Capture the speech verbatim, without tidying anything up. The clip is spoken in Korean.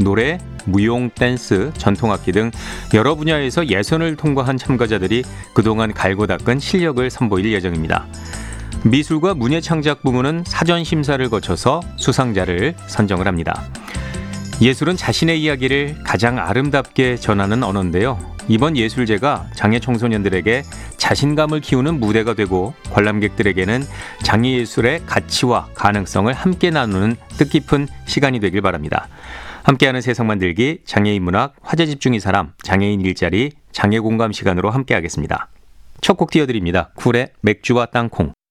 노래, 무용, 댄스, 전통악기 등 여러 분야에서 예선을 통과한 참가자들이 그동안 갈고 닦은 실력을 선보일 예정입니다. 미술과 문예창작 부문은 사전 심사를 거쳐서 수상자를 선정을 합니다. 예술은 자신의 이야기를 가장 아름답게 전하는 언어인데요. 이번 예술제가 장애 청소년들에게 자신감을 키우는 무대가 되고 관람객들에게는 장애예술의 가치와 가능성을 함께 나누는 뜻깊은 시간이 되길 바랍니다. 함께하는 세상 만들기, 장애인 문학, 화제 집중이 사람, 장애인 일자리, 장애 공감 시간으로 함께하겠습니다. 첫 곡 띄워드립니다. 쿨의 맥주와 땅콩.